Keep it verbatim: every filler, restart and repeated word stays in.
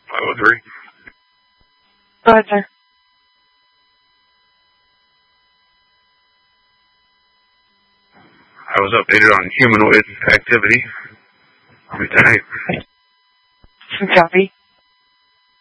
five oh three. Go ahead, sir. I was updated on humanoid activity. Lieutenant. Copy.